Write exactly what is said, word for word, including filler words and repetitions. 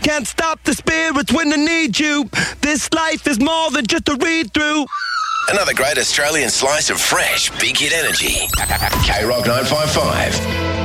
can't stop the spirits when I need you. This life is more than just a read-through. Another great Australian slice of fresh Big Hit energy. K Rock nine five five.